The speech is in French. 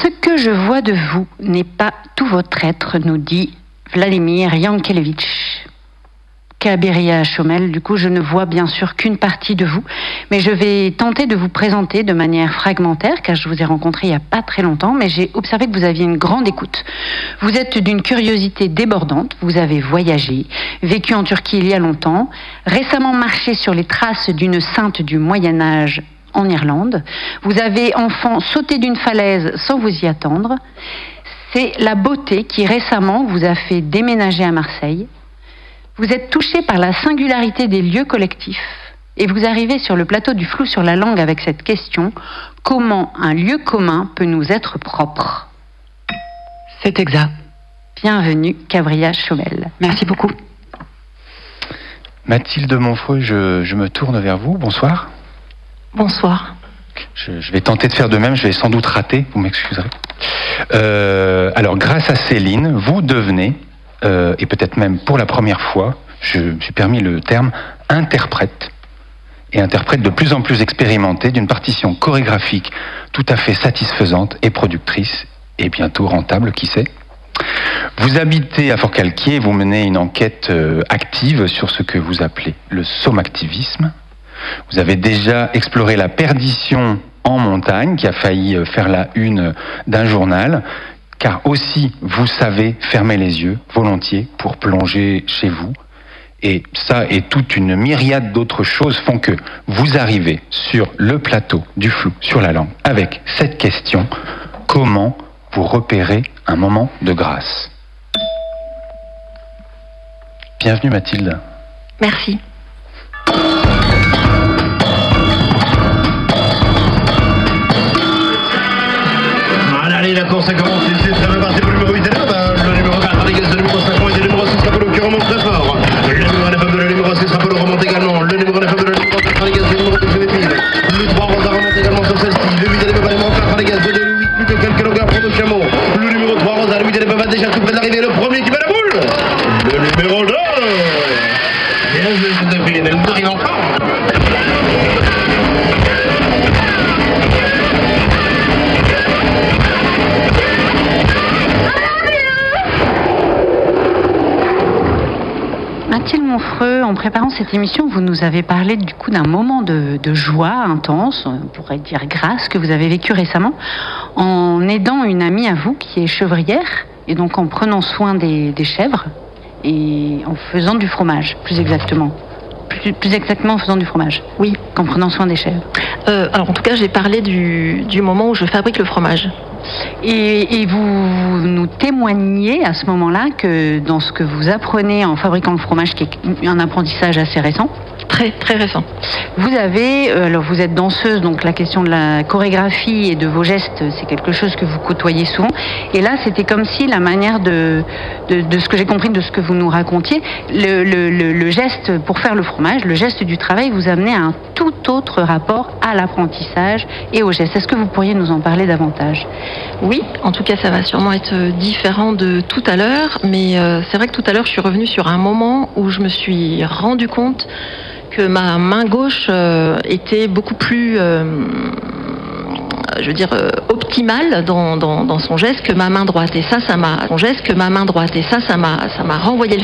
Ce que je vois de vous n'est pas tout votre être, nous dit Vladimir Yankelevitch. Kabiria Chomel, du coup, je ne vois bien sûr qu'une partie de vous, mais je vais tenter de vous présenter de manière fragmentaire, car je vous ai rencontré il n'y a pas très longtemps, mais j'ai observé que vous aviez une grande écoute. Vous êtes d'une curiosité débordante, vous avez voyagé, vécu en Turquie il y a longtemps, récemment marché sur les traces d'une sainte du Moyen-Âge en Irlande, vous avez enfant sauté d'une falaise sans vous y attendre. C'est la beauté qui récemment vous a fait déménager à Marseille. Vous êtes touché par la singularité des lieux collectifs et vous arrivez sur le plateau du flou sur la langue avec cette question: comment un lieu commun peut nous être propre? C'est exact. Bienvenue, Kabiria Chomel. Merci beaucoup. Mathilde Monfreux, je me tourne vers vous. Bonsoir. Bonsoir. Je vais tenter de faire de même, je vais sans doute rater, vous m'excuserez. Alors, grâce à Céline, vous devenez, et peut-être même pour la première fois, je me suis permis le terme interprète, et interprète de plus en plus expérimenté d'une partition chorégraphique tout à fait satisfaisante et productrice, et bientôt rentable, qui sait. Vous habitez à Forcalquier et vous menez une enquête active sur ce que vous appelez le somactivisme. Vous avez déjà exploré la perdition en montagne, qui a failli faire la une d'un journal, car aussi vous savez fermer les yeux volontiers pour plonger chez vous. Et ça et toute une myriade d'autres choses font que vous arrivez sur le plateau du flou sur la langue avec cette question: comment vous repérez un moment de grâce? Bienvenue Mathilde. Merci. Allez, la course a commencé, c'est très bien parti pour le numéro 8 le numéro 4 avec le numéro 5 et le numéro 6 Rapolo qui remonte très fort. Le numéro 9 de le numéro 6 Rapolo remonte également. Le numéro 9 de le numéro 4 avec le numéro 2 Philippine. Le 3 Rosa remonte également sur celle-ci. Le 8 de l'événement 4 avec le 8 plus que quelques longueurs pour le chameau. Le numéro 3 Rosa, le 8 de l'événement déjà tout près de l'arrivée. Le premier qui bat la boule. Le numéro 2. Bien joué Joséphine, elle nous arrive encore. Mathilde Monfreux, en préparant cette émission, vous nous avez parlé du coup d'un moment de joie intense, on pourrait dire grâce, que vous avez vécu récemment en aidant une amie à vous qui est chevrière, et donc en prenant soin des chèvres et en faisant du fromage, plus exactement. Plus exactement en faisant du fromage. Oui. Qu'en prenant soin des chèvres. Alors en tout cas, j'ai parlé du moment où je fabrique le fromage. Et vous nous témoignez à ce moment-là que dans ce que vous apprenez en fabriquant le fromage, qui est un apprentissage assez récent, Très, très récent. vous avez, alors vous êtes danseuse, donc la question de la chorégraphie et de vos gestes, c'est quelque chose que vous côtoyez souvent. Et là, c'était comme si la manière de ce que j'ai compris de ce que vous nous racontiez, le geste pour faire le fromage, le geste du travail vous amenait à un tout autre rapport à l'apprentissage et au geste. Est-ce que vous pourriez nous en parler davantage? Oui, en tout cas, ça va sûrement être différent de tout à l'heure, mais c'est vrai que tout à l'heure, je suis revenue sur un moment où je me suis rendu compte que ma main gauche était beaucoup plus, optimale dans son geste que ma main droite. Et ça m'a renvoyé le